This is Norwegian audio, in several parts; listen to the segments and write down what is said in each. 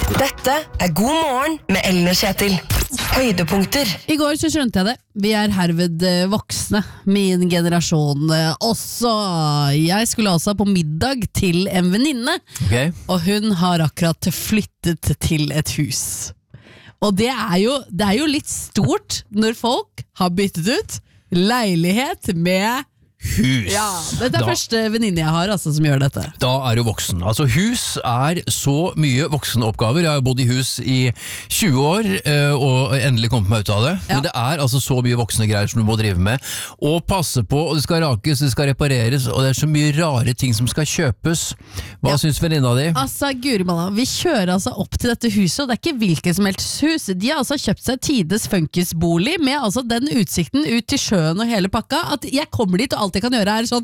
Dette God morgen med Ellen og Kjetil. Høydepunkter. I går så skjønte jeg det. Vi herved voksne, min generasjon også. Jeg skulle altså på middag til en venninne, og hun har akkurat flyttet til et hus. Og det er jo litt stort når folk har byttet ut leilighet med hus. Ja, dette første venninne jeg har som gjør dette. Da du voksen. Altså hus så mye voksne oppgaver. Jeg har bodd i hus i 20 år og endelig kommet meg ut av det. Men det altså så mye voksne greier som du må drive med. Og passe på, og det skal rakes, det skal repareres, og det så mye rare ting som skal kjøpes. Hva synes venninna di? Guri malla, vi kjører opp til dette huset, og det ikke hvilket som helst hus. De har kjøpt seg tides funkisbolig med den utsikten ut til sjøen og hele pakka, at jeg kommer dit og alt jeg kan gjøre sånn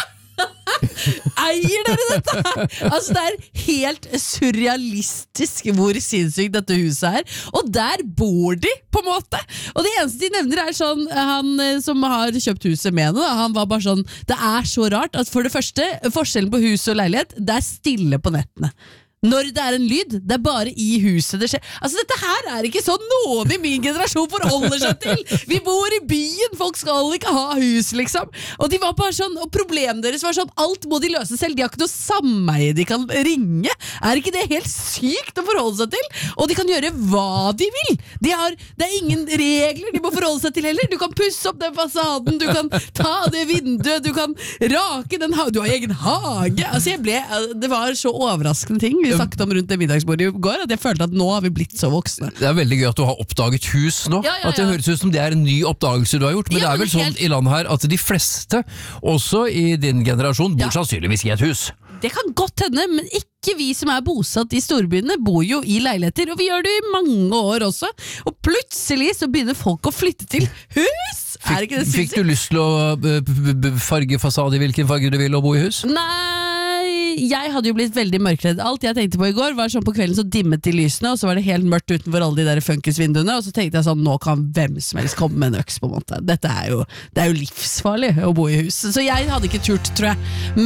eier dere dette? Det helt surrealistisk hvor sinnssykt dette huset og der bor de på en måte, og det eneste de nevner sånn, han som har kjøpt huset med henne, han var bare sånn, det så rart at for det første, forskjellen på hus og leilighet, det stille på nettene. Når det en lyd, det bare i huset det skjer. Dette her ikke sånn noen i min generasjon forholder seg til. Vi bor i byen, folk skal ikke ha hus liksom. Og de var bare sånn, og problemet deres var sånn, alt må de løse selv. De har ikke noe sameie de kan ringe. Ikke det helt sykt å forholde seg til? Og de kan gjøre hva de vil. Det ingen regler de må forholde seg til heller. Du kan pusse opp den fasaden, du kan ta det vinduet, du kan rake den hagen, du har egen hage. Det var så overraskende ting vi snakket om rundt det middagsbordet i går, at jeg følte at nå har vi blitt så voksne. Det veldig gøy at du har oppdaget hus nå. At det høres ut som det en ny oppdagelse du har gjort, men det vel sånn i landet her at de fleste, også i din generasjon, bor sannsynligvis i et hus. Det kan godt hende, men ikke vi som bosatt i storbyene bor jo i leiligheter, og vi gjør det i mange år også. Og plutselig så begynner folk å flytte til hus! Ikke det fikk du lyst til å farge fasade i hvilken farge du vil og bo i hus? Nei, jeg hadde jo blitt veldig mørkredd. Alt jeg tenkte på i går var sånn, på kvelden så dimmet de lysene, og så var det helt mørkt utenfor alle de der funkisvinduene, og så tenkte jeg sånn, nå kan hvem som helst komme med en øks på en måte. Det er jo livsfarlig å bo i hus. Så jeg hadde ikke turt, tror jeg.